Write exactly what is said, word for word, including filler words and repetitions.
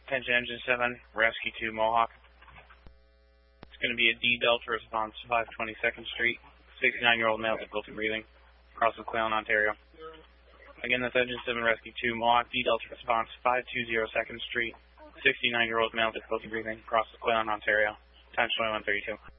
Attention Engine seven, Rescue two Mohawk. It's going to be a D Delta response, five twenty second Street, sixty-nine-year-old male, difficulty breathing, across McClellan, Ontario. Again, that's Engine seven, Rescue two Mohawk, D Delta response, five twenty second Street, sixty-nine-year-old male, difficulty breathing, across McClellan, Ontario. Time twenty-one thirty-two.